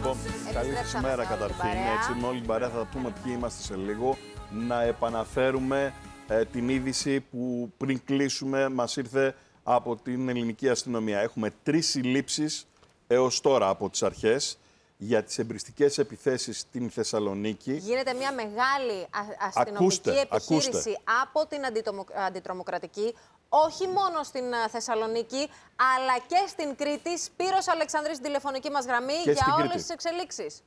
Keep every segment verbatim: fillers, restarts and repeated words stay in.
Λοιπόν, καλή σας μέρα καταρχήν. Έτσι, με όλη την παρέα θα πούμε ποιοι είμαστε σε λίγο. Να επαναφέρουμε ε, την είδηση που πριν κλείσουμε μας ήρθε από την ελληνική αστυνομία. Έχουμε τρεις συλλήψεις έως τώρα από τις αρχές για τις εμπριστικές επιθέσεις στην Θεσσαλονίκη. Γίνεται μια μεγάλη αστυνομική ακούστε, επιχείρηση ακούστε. από την αντιτρομοκρατική, όχι μόνο στην Θεσσαλονίκη, αλλά και στην Κρήτη. Σπύρος Αλεξανδρής, στην τηλεφωνική μας γραμμή, Και για όλες Κρήτη. τις εξελίξεις.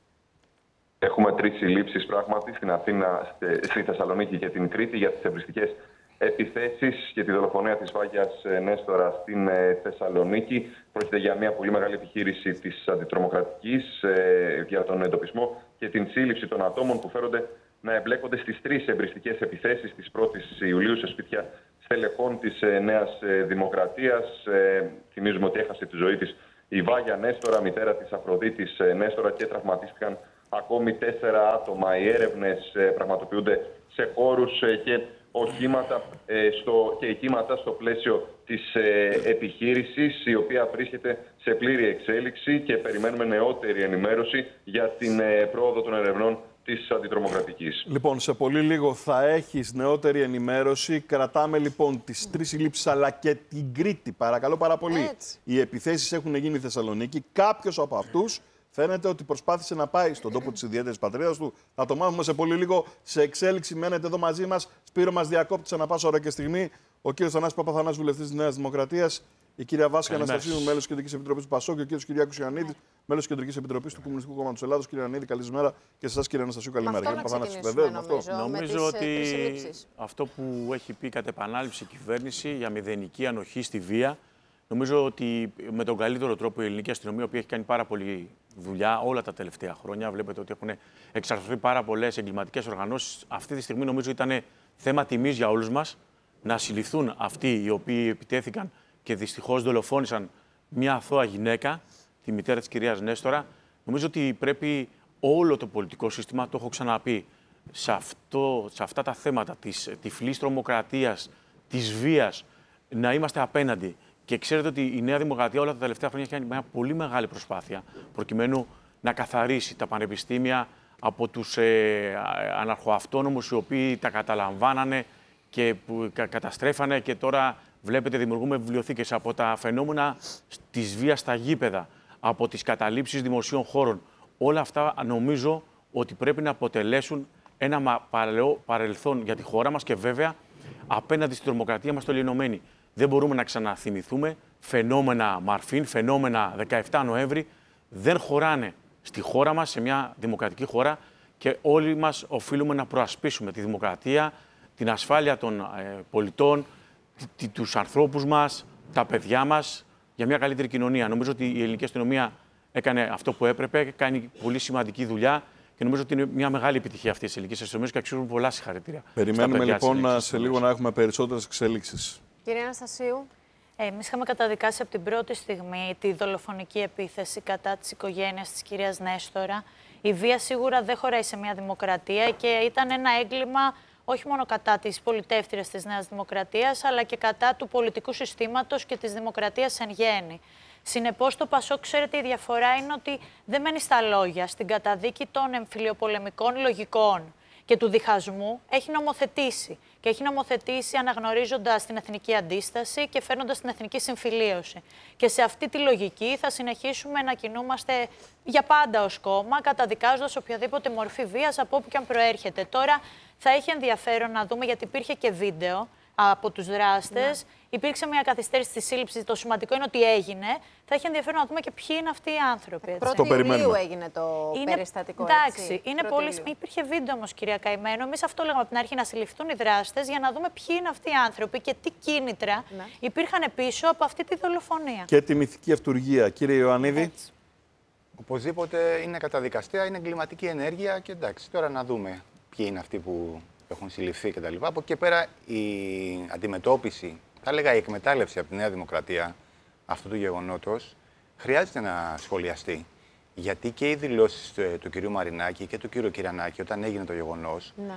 Έχουμε τρεις συλλήψεις πράγματι στην Αθήνα, στη Θεσσαλονίκη και την Κρήτη για τις εμπριστικές επιθέσεις και τη δολοφονία της Βάγιας Νέστορα στην Θεσσαλονίκη. Πρόκειται για μια πολύ μεγάλη επιχείρηση της αντιτρομοκρατικής ε, για τον εντοπισμό και την σύλληψη των ατόμων που φέρονται να εμπλέκονται στις τρεις εμπριστικές επιθέσεις της πρώτης Ιουλίου σε σπίτια στελεχών της Νέας Δημοκρατίας. Ε, θυμίζουμε ότι έχασε τη ζωή της η Βάγια Νέστορα, μητέρα της Αφροδίτης Νέστορα, και τραυματίστηκαν ακόμη τέσσερα άτομα. Οι έρευνες ε, πραγματοποιούνται σε χώρους ε, και οχήματα ε, στο, και εκείματα στο πλαίσιο της ε, επιχείρησης, η οποία βρίσκεται σε πλήρη εξέλιξη και περιμένουμε νεότερη ενημέρωση για την ε, πρόοδο των ερευνών της αντιτρομοκρατικής. Λοιπόν, σε πολύ λίγο θα έχεις νεότερη ενημέρωση. Κρατάμε λοιπόν τις τρεις συλλήψεις αλλά και την Κρήτη. Παρακαλώ πάρα πολύ. Έτσι. Οι επιθέσεις έχουν γίνει στη Θεσσαλονίκη. Κάποιος από αυτούς φαίνεται ότι προσπάθησε να πάει στον τόπο της ιδιαίτερης πατρίδας του. Θα το μάθουμε σε πολύ λίγο. Σε εξέλιξη μένετε εδώ μαζί μας. Σπύρο μας διακόπτει ανά πάσα ώρα και στιγμή. Ο κύριος Θανάσης Παπαθανάσης, βουλευτής της Νέας Δημοκρατίας. Η κυρία Βάσια Αναστασίου, μέλος της Κεντρικής Επιτροπής του ΠΑΣΟΚ. Και ο κύριος Κυριάκος Ιωαννίδης, μέλος της Κεντρικής Επιτροπής του Κομμουνιστικού Κόμματος Ελλάδος. Κύριε Ιωαννίδη, καλησπέρα. Και σε εσάς, κύριε Αναστασίου, καλημέρα. Με αυτό να ξεκινήσουμε, νομίζω, νομίζω με ότι τις, ε, αυτό που έχει πει κατ' επανάληψη η κυβέρνηση για μηδενική ανοχή στη βία, νομίζω ότι με τον καλύτερο τρόπο η ελληνική αστυνομία, που έχει κάνει πάρα πολλή δουλειά όλα τα τελευταία χρόνια, βλέπετε ότι έχουν εξαρθρωθεί πάρα πολλές εγκληματικές οργανώσεις. Αυτή τη στιγμή νομίζω ήταν θέμα τιμής για όλους μας να συλληφθούν αυτοί οι οποίοι επιτέθηκαν και δυστυχώς δολοφόνησαν μια αθώα γυναίκα, τη μητέρα της κυρίας Νέστορα. Νομίζω ότι πρέπει όλο το πολιτικό σύστημα, το έχω ξαναπεί, σε, αυτό, σε αυτά τα θέματα της τυφλής τρομοκρατίας, της βίας, να είμαστε απέναντι. Και ξέρετε ότι η Νέα Δημοκρατία όλα τα τελευταία χρόνια έχει κάνει μια πολύ μεγάλη προσπάθεια προκειμένου να καθαρίσει τα πανεπιστήμια από τους ε, αναρχοαυτόνομους οι οποίοι τα καταλαμβάνανε και που κα, καταστρέφανε, και τώρα βλέπετε δημιουργούμε βιβλιοθήκες από τα φαινόμενα της βίας στα γήπεδα, από τις καταλήψεις δημοσίων χώρων. Όλα αυτά νομίζω ότι πρέπει να αποτελέσουν ένα παλαιό παρελθόν για τη χώρα μας και βέβαια απέναντι στην τρομοκρατία μας το λιωνωμένη. Δεν μπορούμε να ξαναθυμηθούμε φαινόμενα Μαρφίν, φαινόμενα δεκαεφτά Νοέμβρη, δεν χωράνε στη χώρα μας, σε μια δημοκρατική χώρα, και όλοι μας οφείλουμε να προασπίσουμε τη δημοκρατία, την ασφάλεια των ε, πολιτών, τ, τ, τους ανθρώπους μας, τα παιδιά μας, για μια καλύτερη κοινωνία. Νομίζω ότι η ελληνική αστυνομία έκανε αυτό που έπρεπε, κάνει πολύ σημαντική δουλειά και νομίζω ότι είναι μια μεγάλη επιτυχία αυτή τη ελληνική αστυνομία και αξίζουν πολλά συγχαρητήρια. Περιμένουμε λοιπόν σε λίγο να έχουμε περισσότερες εξέλιξεις. Κυρία Αναστασίου. Εμείς είχαμε καταδικάσει από την πρώτη στιγμή τη δολοφονική επίθεση κατά της οικογένειας της κυρίας Νέστορα. Η βία σίγουρα δεν χωράει σε μια δημοκρατία και ήταν ένα έγκλημα όχι μόνο κατά της πολιτεύτριας της Νέας Δημοκρατίας, αλλά και κατά του πολιτικού συστήματος και της δημοκρατίας εν γέννη. Συνεπώς, το ΠΑΣΟΚ, ξέρετε, η διαφορά είναι ότι δεν μένει στα λόγια. Στην καταδίκη των εμφυλιοπολεμικών λογικών και του διχασμού έχει νομοθετήσει. Και έχει νομοθετήσει αναγνωρίζοντας την εθνική αντίσταση και φέρνοντας την εθνική συμφιλίωση. Και σε αυτή τη λογική θα συνεχίσουμε να κινούμαστε για πάντα ως κόμμα, καταδικάζοντας οποιαδήποτε μορφή βίας από όπου και αν προέρχεται. Τώρα θα έχει ενδιαφέρον να δούμε, γιατί υπήρχε και βίντεο από τους δράστες. Ναι. Υπήρξε μια καθυστέρηση στη σύλληψη. Το σημαντικό είναι ότι έγινε. Θα έχει ενδιαφέρον να δούμε και ποιοι είναι αυτοί οι άνθρωποι. πρώτη Ιουλίου έγινε το είναι, περιστατικό. Εντάξει, έτσι, είναι πολύ. Ιουλίου. Υπήρχε βίντεο όμως, κυρία Καημένο. Εμείς αυτό λέγαμε από την αρχή, να συλληφθούν οι δράστες για να δούμε ποιοι είναι αυτοί οι άνθρωποι και τι κίνητρα ναι. υπήρχαν πίσω από αυτή τη δολοφονία. Και τη μυθική αυτουργία, κύριε Ιωαννίδη. Έτσι. Οπωσδήποτε είναι καταδικαστέα, είναι εγκληματική ενέργεια και εντάξει, τώρα να δούμε ποιοι είναι αυτοί που έχουν συλληφθεί κτλ. Από εκεί και πέρα η αντιμετώπιση, θα έλεγα η εκμετάλλευση από τη Νέα Δημοκρατία αυτού του γεγονότος χρειάζεται να σχολιαστεί. Γιατί και οι δηλώσεις του, του κυρίου Μαρινάκη και του κυρίου Κυρανάκη, όταν έγινε το γεγονός, ναι.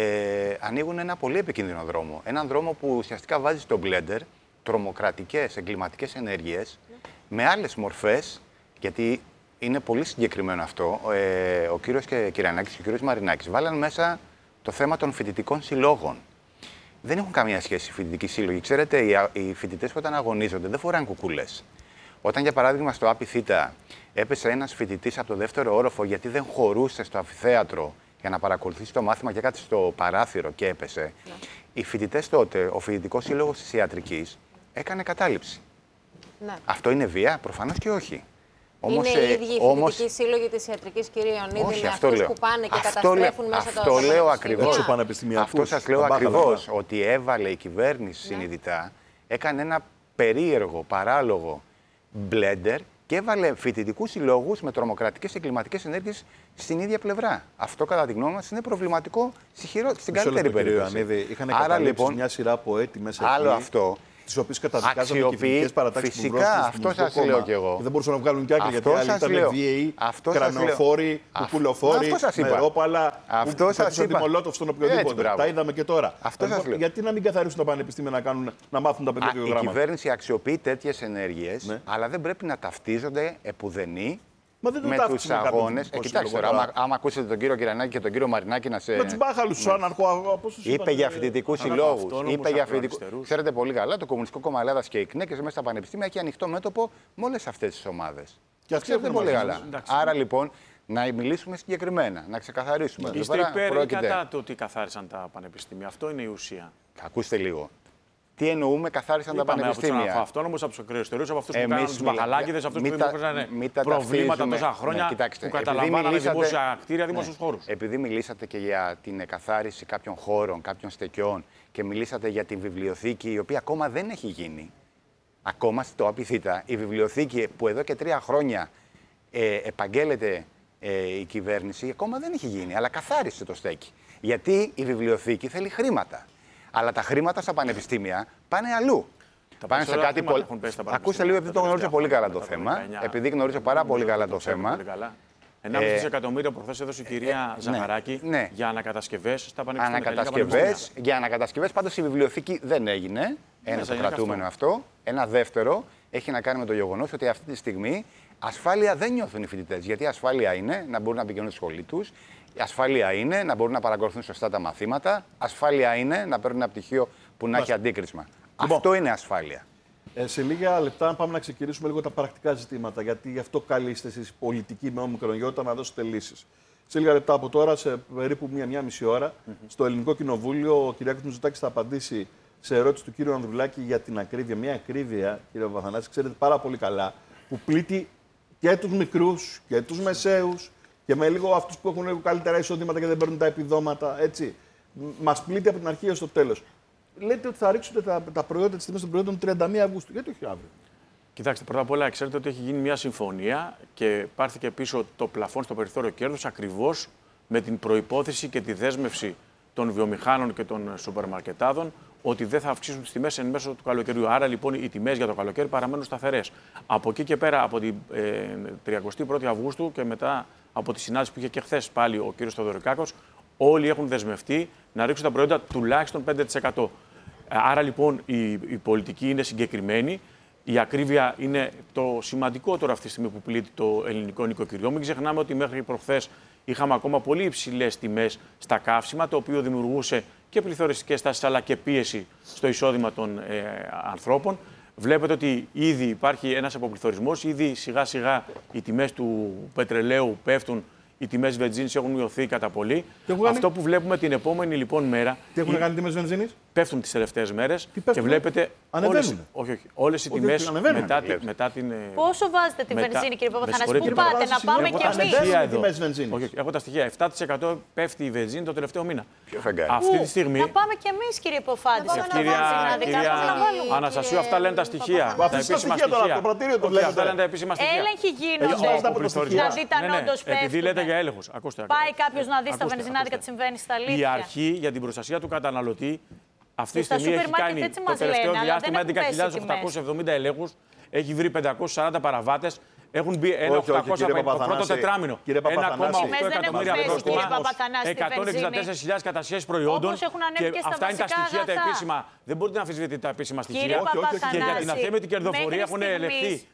ε, ανοίγουν ένα πολύ επικίνδυνο δρόμο. Έναν δρόμο που ουσιαστικά βάζει στο μπλέντερ τρομοκρατικές, εγκληματικές ενέργειες ναι. με άλλες μορφές, γιατί είναι πολύ συγκεκριμένο αυτό. Ε, ο κύριος Κυρανάκης και ο κύριος Μαρινάκης βάλαν μέσα το θέμα των φοιτητικών συλλόγων. Δεν έχουν καμία σχέση οι φοιτητικοί σύλλογοι. Ξέρετε, οι, οι φοιτητές όταν αγωνίζονται δεν φοράνε κουκούλες. Όταν, για παράδειγμα, στο ΑΠ Θήτα έπεσε ένας φοιτητής από το δεύτερο όροφο γιατί δεν χωρούσε στο αμφιθέατρο για να παρακολουθήσει το μάθημα και κάτσε στο παράθυρο και έπεσε. Ναι. Οι φοιτητές τότε, ο Φοιτητικός Σύλλογος της Ιατρικής, έκανε κατάληψη. Ναι. Αυτό είναι βία? Προφανώς και όχι. Όμως, είναι οι ίδιοι οι όμως... φοιτητικοί σύλλογοι της Ιατρικής, κύριε Ιωνίδη, με αυτούς λέω. που πάνε και αυτό καταστρέφουν λέ... μέσα αυτό το λέω ακριβώς. Αυτό σας λέω ακριβώς, ότι έβαλε η κυβέρνηση ναι. συνειδητά, έκανε ένα περίεργο, παράλογο μπλέντερ και έβαλε φοιτητικούς συλλόγους με τρομοκρατικές και εγκληματικές ενέργειες στην ίδια πλευρά. Αυτό, κατά τη γνώμη μας, είναι προβληματικό στην καλύτερη περίπτωση. Είχαν καταλήξει λοιπόν, μια σειρά από έτη μέσα άλλο εκεί, αυτό. τις οποίες καταδικάζαμε και φοιτητικές παρατάξεις που βρώσαν στο αυτό σας λέω και εγώ. Και δεν μπορούσαν να βγάλουν κι άκρη γιατί άλλοι ήταν βίαιοι, κρανεοφόροι, κουκουλοφόροι, μερόπαλα, που πέτουσαν τη μολότοφ στον οποιοδήποτε. Τα είδαμε και τώρα. Γιατί να μην καθαρίσουν τα πανεπιστήμια να, κάνουν, να μάθουν τα παιδιά του γράμματα. Η κυβέρνηση αξιοποιεί τέτοιες ενέργειες, αλλά δεν πρέπει να ταυτίζονται επουδενή με τους αγώνες. Ε, κοιτάξτε τώρα, άμα, άμα ακούσετε τον κύριο Κυρανάκη και τον κύριο Μαρινάκη να σε. Με τους μπάχαλους, τους αναρχοαπόσους. Είπε για φοιτητικούς συλλόγους. Είπε για φοιτητικούς. Ξέρετε πολύ καλά, το Κομμουνιστικό Κόμμα Ελλάδας και η ΚΝΕ και μέσα στα πανεπιστήμια έχει ανοιχτό μέτωπο με όλες αυτές τις ομάδες. Και αυτό είναι πολύ καλά. Άρα λοιπόν να μιλήσουμε συγκεκριμένα, να ξεκαθαρίσουμε. Είστε υπέρ ή κατά το ότι καθάρισαν τα πανεπιστήμια? Αυτό είναι η ουσία. Ακούστε λίγο. Τι εννοούμε, καθάρισαν τα πανεπιστήμια? Αυτό όμω από του ακροαιστηρούς, από αυτού που κάνουν του μπαχαλάκηδες, αυτού που δημιουργούσαν προβλήματα τόσα χρόνια, κοιτάξτε, που καταλαμβάνανε δημόσια κτίρια, δημόσιους ναι, χώρους. Επειδή μιλήσατε και για την εκαθάριση κάποιων χώρων, κάποιων στεκιών και μιλήσατε για την βιβλιοθήκη, η οποία ακόμα δεν έχει γίνει. Ακόμα στο ΑΠ Θήτα, η βιβλιοθήκη που εδώ και τρία χρόνια ε, επαγγέλλεται ε, η κυβέρνηση, ακόμα δεν έχει γίνει, αλλά καθάρισε το στέκι. Γιατί η βιβλιοθήκη θέλει χρήματα. Αλλά τα χρήματα στα πανεπιστήμια πάνε αλλού. Τα πάνε σε κάτι πολύ. Ακούστε λίγο, επειδή το γνωρίζω πολύ καλά το θέμα. Επειδή γνωρίζω πάρα πολύ καλά το θέμα. ενάμιση δισεκατομμύρια προχθές έδωσε η κυρία Ζαχαράκη ναι. για ανακατασκευές στα πανεπιστήμια. Ανακατασκευές, για ανακατασκευές, πάντως η βιβλιοθήκη δεν έγινε. Ένα το κρατούμενο αυτό. αυτό. Ένα δεύτερο έχει να κάνει με το γεγονός ότι αυτή τη στιγμή ασφάλεια δεν νιώθουν οι φοιτητές. Γιατί ασφάλεια είναι να μπορούν να πηγαίνουν στη σχολή τους. Η ασφάλεια είναι να μπορούν να παρακολουθούν σωστά τα μαθήματα. Ασφάλεια είναι να παίρνουν ένα πτυχίο που να έχει αντίκρισμα. Λοιπόν, αυτό είναι ασφάλεια. Ε, σε λίγα λεπτά, να πάμε να ξεκινήσουμε λίγο τα πρακτικά ζητήματα. Γιατί γι' αυτό καλείστε εσείς πολιτικοί με ομικρονιότητα να δώσετε λύσεις. Σε λίγα λεπτά από τώρα, σε περίπου μία-μία μισή ώρα, mm-hmm. στο Ελληνικό Κοινοβούλιο, ο Κυριάκος Μητσοτάκης θα απαντήσει σε ερώτηση του κύριου Ανδρουλάκη για την ακρίβεια. Μια ακρίβεια, κύριε Παπαθανάση, ξέρετε πάρα πολύ καλά, που πλήττει και τους μικρούς και τους μεσαίους. Και με λίγο αυτούς που έχουν λίγο καλύτερα εισοδήματα και δεν παίρνουν τα επιδόματα, έτσι. Μας πλήττει από την αρχή έως το τέλος. Λέτε ότι θα ρίξετε τα, τα προϊόντα της τιμής των προϊόντων τριάντα μία Αυγούστου. Γιατί όχι αύριο? Κοιτάξτε, πρώτα απ' όλα, ξέρετε ότι έχει γίνει μια συμφωνία και πάρθηκε πίσω το πλαφόν στο περιθώριο κέρδους ακριβώς με την προϋπόθεση και τη δέσμευση των βιομηχάνων και των σούπερ μαρκετάδων ότι δεν θα αυξήσουν τις τιμές εν μέσω του καλοκαιριού. Άρα λοιπόν οι τιμές για το καλοκαίρι παραμένουν σταθερές. Από εκεί και πέρα, από την ε, τριαντάτη πρώτη Αυγούστου και μετά από τη συνάντηση που είχε και χθες πάλι ο κ. Θεοδωρικάκος, όλοι έχουν δεσμευτεί να ρίξουν τα προϊόντα τουλάχιστον πέντε τοις εκατό. Άρα λοιπόν η, η πολιτική είναι συγκεκριμένη. Η ακρίβεια είναι το σημαντικότερο αυτή τη στιγμή που πλήττει το ελληνικό νοικοκυριό. Μην ξεχνάμε ότι μέχρι προχθές είχαμε ακόμα πολύ υψηλές τιμές στα καύσιμα, το οποίο δημιουργούσε και πληθωριστικές τάσεις αλλά και πίεση στο εισόδημα των ε, ανθρώπων. Βλέπετε ότι ήδη υπάρχει ένας αποπληθωρισμός, ήδη σιγά σιγά οι τιμές του πετρελαίου πέφτουν, οι τιμές βενζίνης έχουν μειωθεί κατά πολύ. Αυτό που βλέπουμε την επόμενη λοιπόν μέρα. Τι έχουν κάνει οι τιμές βενζίνης? Πέφτουν τις τελευταίες μέρες και βλέπετε. Όλες, όχι, όχι, όλες οι όχι, τιμές όχι, μετά, τη, μετά την. Πόσο βάζετε τη βενζίνη, κύριε Παπαθανάση, πού πάτε, να πάμε κι εμείς? Όχι, έχω τα στοιχεία. επτά τοις εκατό πέφτει η βενζίνη το τελευταίο μήνα. Ποιο φεγγάρι? Αυτή τη στιγμή. Να πάμε κι εμείς, κύριε Ποφάντη. Κυρία Αναστασίου, αυτά λένε τα στοιχεία. Τα επίσημα στοιχεία. Αυτά λένε τα επίσημα στοιχεία. Έλεγχοι γίνονται. Να δείτε αν όντως πέφτουν. Επειδή λέτε για έλεγχους. Πάει κάποιος να δει στα βενζινάδικα τι συμβαίνει στα αλήθεια. Η αρχή για την προστασία του καταναλωτή αυτή τη στιγμή έχει κάνει το τελευταίο διάστημα έντεκα χιλιάδες οκτακόσιους εβδομήντα ελέγχους, έχει βρει πεντακόσιους σαράντα παραβάτες, έχουν μπει ένα οκτακόσια από το πρώτο τετράμινο. ένα κόμμα οκτώ εκατομμύρια πρόστιμα, εκατόν εξήντα τέσσερις χιλιάδες κατασχέσεις προϊόντων. Και αυτά είναι τα στοιχεία τα επίσημα. Δεν μπορείτε να αμφισβητείτε τα επίσημα στοιχεία. Και για την αθέμητη κερδοφορία έχουν ελεγχθεί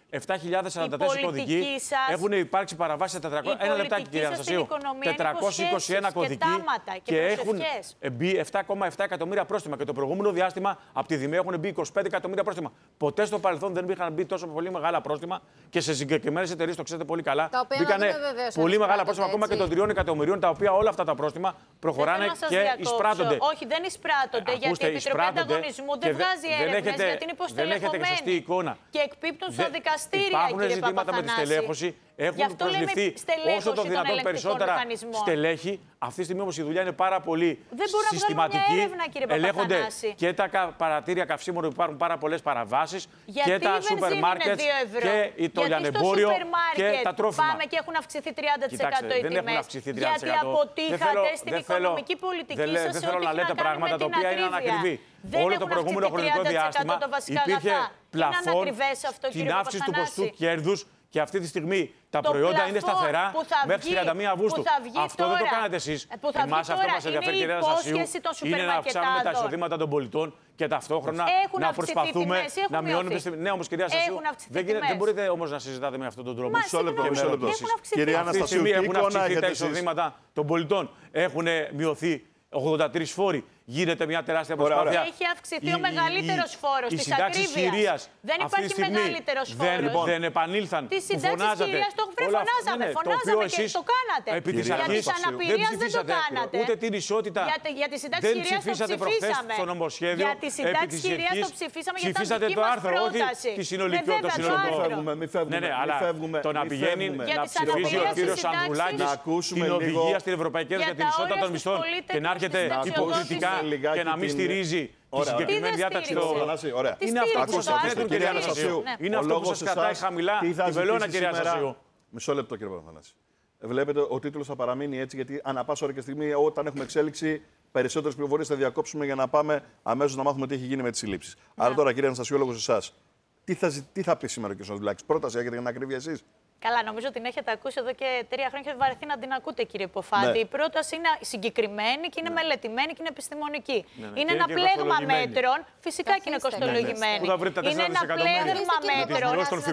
επτά χιλιάδες σαράντα τέσσερα κωδικοί. Σας, έχουν υπάρξει παραβάσεις σε τετρακόσια. Ένα λεπτάκι, κυρία Αναστασίου. τετρακόσια είκοσι ένα κωδικοί και, και έχουν μπει επτά κόμμα επτά εκατομμύρια πρόστιμα. Και το προηγούμενο διάστημα από τη Δημαία έχουν μπει είκοσι πέντε εκατομμύρια πρόστιμα. Ποτέ στο παρελθόν δεν είχαν μπει τόσο πολύ μεγάλα πρόστιμα και σε συγκεκριμένες εταιρείες, το ξέρετε πολύ καλά. Μπήκανε πολύ μεγάλα πρόστιμα, ακόμα και των τριών εκατομμυρίων, τα οποία όλα αυτά τα πρόστιμα προχωράνε και εισπράττονται. Όχι, δεν εισπράττονται, γιατί η Επιτροπή Ανταγωνισμού δεν βγάζει έρευνες, γιατί είναι υποστελεχωμένη. Και εκπίπτουν στα δικαστήρια, υπάρχουν κύριε ζητήματα με τη στελέχωση. Έχουν προσληφθεί όσο το δυνατόν περισσότερα στελέχη. Αυτή τη στιγμή όμως η δουλειά είναι πάρα πολύ δεν συστηματική. Έρευνα, ελέγχονται και τα παρατήρια καυσίμων που υπάρχουν πάρα πολλές παραβάσεις και τα σούπερ μάρκετ και το λιανεμπόριο και τα τρόφιμα. Πάμε και έχουν αυξηθεί τριάντα τοις εκατό οι τιμές. Δεν έχουν αυξηθεί τριάντα τοις εκατό. Γιατί αποτύχατε στην οικονομική πολιτική σας δεν θέλω να λέτε πράγματα τα οποία είναι ανακριβή. Όλο το προηγούμενο χρονικό διάστημα υπήρχε πλαφόν στην αύξηση του ποστού κέρδους. Και αυτή τη στιγμή τα το προϊόντα είναι πλαφόν σταθερά μέχρι τις τριάντα μία Αυγούστου. Αυτό τώρα, δεν το κάνετε εσείς. Εμάς αυτό μας ενδιαφέρει, κυρία Αναστασίου, είναι να αυξάνουμε τα εισοδήματα των πολιτών και ταυτόχρονα έχουν να προσπαθούμε τιμές, να μειώνουμε τις τιμές. Ναι, όμως, κυρία Αναστασίου, δεν, δεν μπορείτε όμως να συζητάτε με αυτόν τον τρόπο. Μισό λεπτό, μισό λεπτό. Κυρία Αναστασίου, έχουν αυξηθεί τα εισοδήματα των πολιτών. Έχουν μειωθεί ογδόντα τρεις φόροι. Γίνεται μια τεράστια προσπάθεια. Έχει αυξηθεί ο μεγαλύτερος φόρος της ακρίβειας. Δεν υπάρχει μεγαλύτερος φόρος. Δεν, δεν επανήλθαν. Τις συντάξεις Κυρίας το φωνάζαμε. Ναι, φωνάζαμε το και το κάνατε. Επί της για τις αναπηρίες δεν το κάνατε. Ούτε την ισότητα. Για, για τις συντάξεις Κυρίας το ψηφίσαμε. Στο νομοσχέδιο. Για τις συντάξεις Κυρίας το ψηφίσαμε για τα δική το μας άρθρο, πρόταση. όχι τη συνολική. Το άρθρο. Μην φεύγουμε. Ναι, αλλά το να πηγαίνει να ψηφίζει ο κύριος Ανδρουλάκης την οδηγία στην Ευρωπαϊκή Ένωση για την ισότητα των μισθών και να έρχεται υποκριτικά και να μην στηρίζει τη συγκεκριμένη διάταξη. Είναι αυτό που σας θέτουν, κυρία Αναστασίου. Είναι αυτό που σας κρατάει χαμηλά τη βελόνα, κυρία Αναστασίου. Μισό λεπτό, κύριε Παπαθανάση. Βλέπετε, ο τίτλος θα παραμείνει έτσι, γιατί ανά πάσα ώρα και στιγμή, όταν έχουμε εξέλιξη, περισσότερες πληροφορίες θα διακόψουμε για να πάμε αμέσως να μάθουμε τι έχει γίνει με τις συλλήψεις. Ναι. Άρα τώρα, κύριε Αναστασίου, λόγω σε εσάς, τι θα, τι θα πει σήμερα ο κ. Ανδρουλάκης, πρόταση έχετε για να ακρίβεια εσείς? Καλά, νομίζω την έχετε ακούσει εδώ και τρία χρόνια και βαρεθεί να την ακούτε, κύριε Ποφάντη. Ναι. Η πρόταση είναι συγκεκριμένη και είναι ναι. μελετημένη και είναι επιστημονική. Ναι, ναι. Είναι και ένα και πλέγμα μέτρων. Φυσικά και είναι κοστολογημένη. Ναι, ναι. Είναι ένα πλέγμα μέτρων.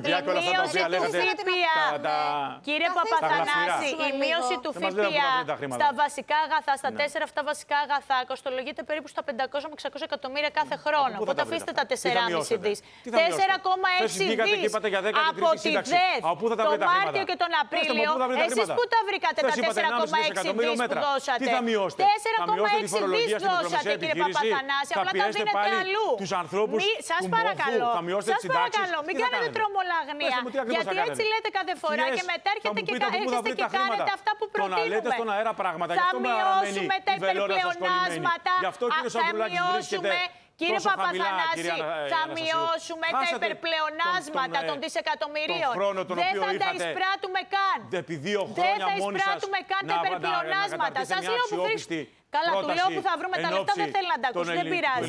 Κύριε Παπαθανάση, η μείωση του ΦΠΑ στα βασικά αγαθά, στα τέσσερα αυτά βασικά αγαθά, κοστολογείται περίπου στα πεντακόσια με εξακόσια εκατομμύρια κάθε χρόνο. Οπότε αφήστε τα τέσσερα κόμμα πέντε δις. τέσσερα κόμμα έξι δις από τη ΔΕΘ. Τον Μάρτιο και τον Απρίλιο, εσείς πού τα βρήκατε τα τέσσερα κόμμα έξι δις που δώσατε? Τι θα μειώσετε? τέσσερα κόμμα έξι δις δώσατε, κύριε Παπαθανάση, απλά τα δίνετε αλλού. Τους ανθρώπους σας που παρακαλώ, θα μειώσετε τις συντάξεις. Σας παρακαλώ, μην κάνετε τρομολαγνία. Γιατί έτσι λέτε κάθε φορά και μετά έρχεται και κάνετε αυτά που προτείνουμε. Το να λέτε στον αέρα πράγματα, θα μειώσουμε τα υπερπλεονάσματα, θα μειώσουμε. Κύριε Παπαθανάση, θα μειώσουμε τα υπερπλεονάσματα των δισεκατομμυρίων. Δεν θα τα εισπράττουμε καν. Δεν θα εισπράττουμε καν τα υπερπλεονάσματα. Σας λέω που βρίσκεται. Καλά, του λέω που θα βρούμε τα λεφτά, δεν θέλει να τα ακούσει. Δεν πειράζει.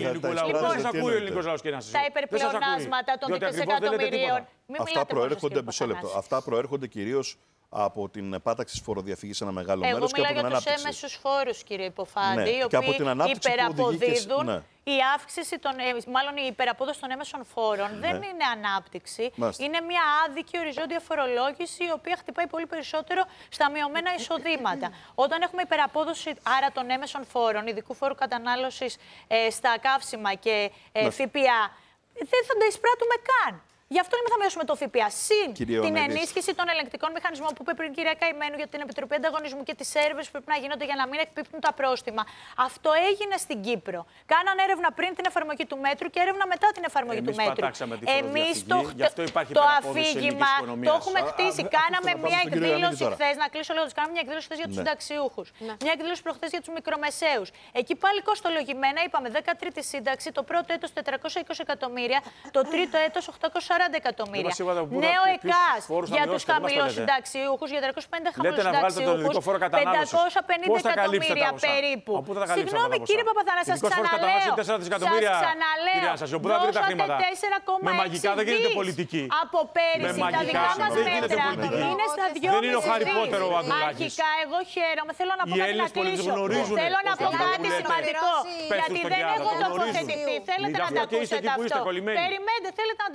Λοιπόν, τα υπερπλεονάσματα των δισεκατομμυρίων. Αυτά προέρχονται, μισό λεπτό. Αυτά προέρχονται κυρίως από την πάταξη της φοροδιαφυγής σε ένα μεγάλο μέρος και από την ανάπτυξη. Εγώ μιλάω για τους έμεσους φόρους, κύριε Υποφάντη, ναι, οι οποίοι υπεραποδίδουν. Ναι. Η αύξηση, των, μάλλον η υπεραπόδοση των έμεσων φόρων ναι. δεν είναι ανάπτυξη. Μάλιστα. Είναι μια άδικη οριζόντια φορολόγηση, η οποία χτυπάει πολύ περισσότερο στα μειωμένα εισοδήματα. Όταν έχουμε υπεραπόδοση άρα των έμεσων φόρων, ειδικού φόρου κατανάλωσης ε, στα καύσιμα και ε, ναι. ΦΠΑ, δεν θα τα εισπράττουμε καν. Γι' αυτό λέμε θα μειώσουμε το ΦΠΑ. Συν Κύριε την Ονέλης. ενίσχυση των ελεγκτικών μηχανισμών που είπε πριν η κυρία Καημένου για την Επιτροπή Ανταγωνισμού και τις έρευνες που πρέπει να γίνονται για να μην εκπίπτουν τα πρόστιμα. Αυτό έγινε στην Κύπρο. Κάναν έρευνα πριν την εφαρμογή του μέτρου και έρευνα μετά την εφαρμογή Εμείς του μέτρου. Εμείς το, το αφήγημα το έχουμε χτίσει. Α, κάναμε α, μια εκδήλωση χθες, να κλείσω λέγοντας, κάναμε μια εκδήλωση χθες για τους συνταξιούχους. Ναι. Μια εκδήλωση προχθές για τους μικρομεσαίους. Εκεί πάλι κοστολογημένα είπαμε δεκατρίτη σύνταξη, το πρώτο έτος τετρακόσια είκοσι εκατομμύρια, το τρίτο έτος οκτακόσια σαράντα εκατομμύρια. Νέο ΕΚΑΣ για τους χαμηλοσυνταξιούχους, για τριακόσιους πενήντα χαμηλοσυνταξιούχους, πεντακόσια πενήντα εκατομμύρια περίπου. Συγγνώμη κύριε Παπαθανάση, σας ξαναλέω. Σας ξαναλέω. Δώσατε τέσσερα κόμμα έξι δις από πέρυσι. Τα δικά μας μέτρα είναι στα δυόμισι δις. Αρχικά εγώ χαίρομαι. Θέλω να πω κάτι να κλείσω. Θέλω να πω κάτι σημαντικό. Γιατί δεν έχω τοποθετηθεί. Θέλετε να τα ακούσετε αυτό. Περιμένετε, θέλετε να τα ακούσετε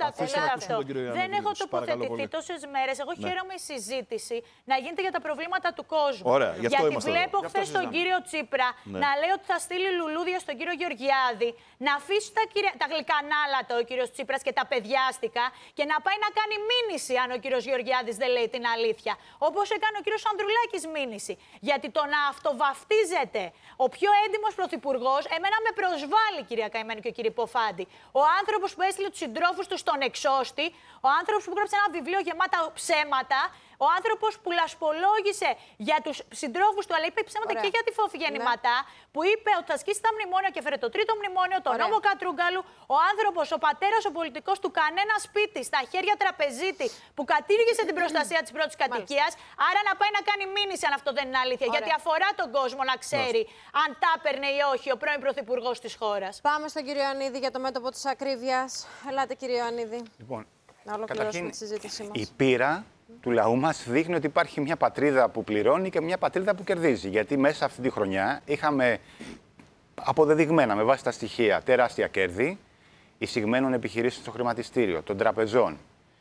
αυτό. Δεν έχω τοποθετηθεί τόσες μέρες. Εγώ ναι. χαίρομαι η συζήτηση να γίνεται για τα προβλήματα του κόσμου. Ωραία, γι' αυτό Γιατί βλέπω χθες τον κύριο Τσίπρα ναι. να λέει ότι θα στείλει λουλούδια στον κύριο Γεωργιάδη, να αφήσει τα, κυρια... τα γλυκανάλατα ο κύριος Τσίπρας και τα παιδιάστικα και να πάει να κάνει μήνυση αν ο κύριος Γεωργιάδης δεν λέει την αλήθεια. Όπως έκανε ο κύριος Ανδρουλάκης μήνυση. Γιατί το να αυτοβαφτίζεται ο πιο έντιμος πρωθυπουργός, εμένα με προσβάλλει, κυρία Καημένη και ο κύριε Ποφάντη. Ο άνθρωπος που έστειλε τους συντρόφους του στον εξώστη, ο άνθρωπος που γράψε ένα βιβλίο γεμάτα ψέματα, ο άνθρωπος που λασπολόγησε για τους συντρόφους του, αλλά είπε ψέματα Ωραία. και για τη Φόφη γεννηματά, ναι. που είπε ότι θα σκίσει τα μνημόνια και φέρε το τρίτο μνημόνιο, το νόμο Κατρούγκαλου. Ο άνθρωπος, ο πατέρας, ο πολιτικός του κανένα σπίτι στα χέρια τραπεζίτη που κατήργησε την προστασία της πρώτης κατοικίας. Άρα να πάει να κάνει μήνυση αν αυτό δεν είναι αλήθεια. Ωραία. Γιατί αφορά τον κόσμο να ξέρει Μάλιστα. αν τα έπαιρνε ή όχι ο πρώην πρωθυπουργός της χώρας. Πάμε στον κύριο Ιωαννίδη για το μέτωπο της ακρίβειας. Ελάτε, κύριε Ιωαννίδη. Λοιπόν, να ολοκληρώσουμε τη συζήτησή μας. Η πείρα του λαού μας δείχνει ότι υπάρχει μια πατρίδα που πληρώνει και μια πατρίδα που κερδίζει. Γιατί μέσα αυτή τη χρονιά είχαμε αποδεδειγμένα με βάση τα στοιχεία τεράστια κέρδη εισηγμένων επιχειρήσεων στο χρηματιστήριο, των τραπεζών.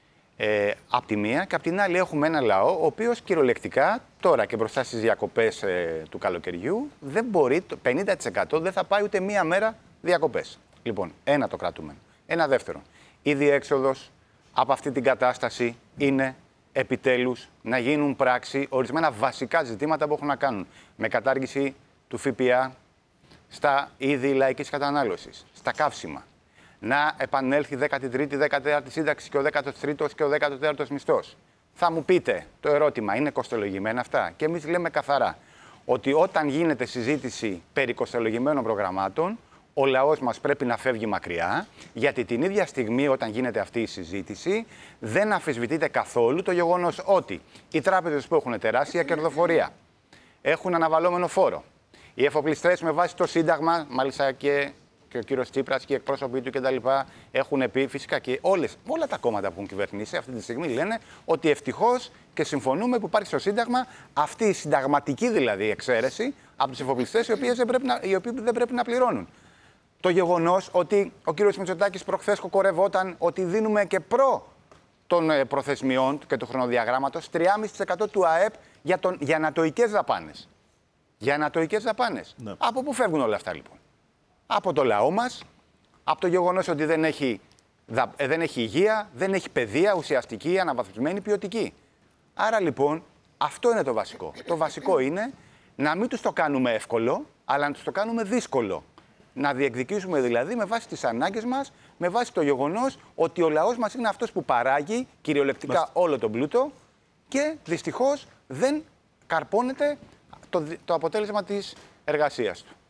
Ε, απ' τη μία και απ' την άλλη έχουμε ένα λαό ο οποίος κυριολεκτικά τώρα και μπροστά στις διακοπές ε, του καλοκαιριού δεν μπορεί, το πενήντα τοις εκατό δεν θα πάει ούτε μία μέρα διακοπές. Λοιπόν, ένα το κρατούμενο. Ένα δεύτερο. Η διέξοδος από αυτή την κατάσταση είναι επιτέλους να γίνουν πράξη ορισμένα βασικά ζητήματα που έχουν να κάνουν με κατάργηση του ΦΠΑ στα είδη λαϊκής κατανάλωσης, στα καύσιμα. Να επανέλθει η δέκατη τρίτη, δέκατη τέταρτη σύνταξη και ο δέκατος τρίτος και ο δέκατος τέταρτος μισθός. Θα μου πείτε το ερώτημα, είναι κοστολογημένα αυτά? Και εμείς λέμε καθαρά ότι όταν γίνεται συζήτηση περί κοστολογημένων προγραμμάτων, ο λαός μας πρέπει να φεύγει μακριά, γιατί την ίδια στιγμή όταν γίνεται αυτή η συζήτηση δεν αμφισβητείται καθόλου το γεγονός ότι οι τράπεζες που έχουν τεράστια κερδοφορία έχουν αναβαλώμενο φόρο. Οι εφοπλιστές με βάση το Σύνταγμα, μάλιστα και, και ο κύριος Τσίπρας και οι εκπρόσωποι του κτλ. Έχουν πει φυσικά και όλες, όλα τα κόμματα που έχουν κυβερνήσει αυτή τη στιγμή λένε ότι ευτυχώς και συμφωνούμε που υπάρχει στο Σύνταγμα αυτή η συνταγματική δηλαδή εξαίρεση από τους εφοπλιστές οι, οποίες δεν πρέπει να, οι οποίοι δεν πρέπει να πληρώνουν. Το γεγονός ότι ο κύριος Μητσοτάκης προχθές κοκορευόταν ότι δίνουμε και προ των προθεσμιών και του χρονοδιαγράμματος τρία κόμμα πέντε τοις εκατό του ΑΕΠ για, τον, για ανατοικές δαπάνες. Για ανατοικές δαπάνες. Ναι. Από πού φεύγουν όλα αυτά λοιπόν? Από το λαό μας, από το γεγονός ότι δεν έχει, δεν έχει υγεία, δεν έχει παιδεία ουσιαστική, αναβαθμισμένη, ποιοτική. Άρα λοιπόν αυτό είναι το βασικό. Το βασικό είναι να μην τους το κάνουμε εύκολο, αλλά να τους το κάνουμε δύσκολο. Να διεκδικήσουμε δηλαδή με βάση τις ανάγκες μας, με βάση το γεγονός ότι ο λαός μας είναι αυτός που παράγει κυριολεκτικά Μάλιστα. όλο τον πλούτο και δυστυχώς δεν καρπώνεται το, το αποτέλεσμα της εργασίας του.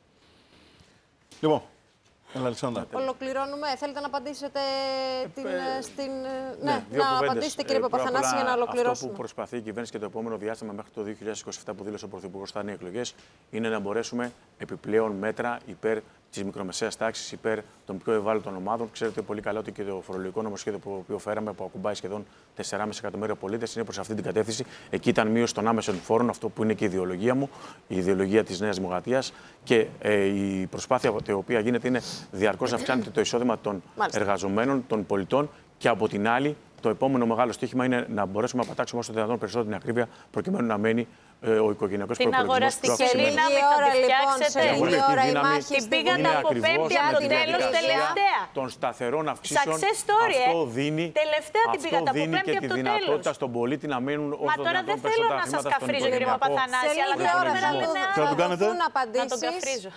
Λοιπόν, έλα, Αλεξάνδρα. Ολοκληρώνουμε. Θέλετε να απαντήσετε την, ε, στην... Ναι, ναι να κουβέντες. απαντήσετε κύριε Παπαθανάση για να ολοκληρώσουμε. Αυτό που προσπαθεί η κυβέρνηση και το επόμενο διάστημα μέχρι το δύο χιλιάδες είκοσι επτά που δήλωσε ο Πρωθυπουργός θα είναι οι εκλογές, είναι να μπορέσουμε επιπλέον μέτρα υπέρ της μικρομεσαίας τάξης, υπέρ των πιο ευάλωτων ομάδων. Ξέρετε πολύ καλά ότι και το φορολογικό νομοσχέδιο που οποίο φέραμε, που ακουμπάει σχεδόν τέσσερα κόμμα πέντε εκατομμύρια πολίτες, είναι προς αυτή την κατεύθυνση. Εκεί ήταν μείωση των άμεσων φόρων, αυτό που είναι και η ιδεολογία μου, η ιδεολογία της Νέας Δημοκρατίας. Και ε, η προσπάθεια η οποία γίνεται είναι διαρκώς να αυξάνεται το εισόδημα των Μάλιστα. εργαζομένων, των πολιτών και από την άλλη. Το επόμενο μεγάλο στοίχημα είναι να μπορέσουμε να πατάξουμε όσο δυνατόν περισσότερο την ακρίβεια, προκειμένου να μένει ε, ο οικογενειακός προϋπολογισμός. Την αγοραστική δύναμη θα τη φτιάξετε. Την πήγατε από πέμπτη από το τέλος τελευταία. Των σταθερών αυξήσεων. Success story, αυτό δίνει, τελευταία την πήγατε από πέμπτη από το τέλος. και τη δυνατότητα στον πολίτη να μένουν όσο Μα τώρα δεν θέλω να σας καφρίζω, κύριε Παπαθανάση, αλλά θα του κάνετε να τον καφρίζω.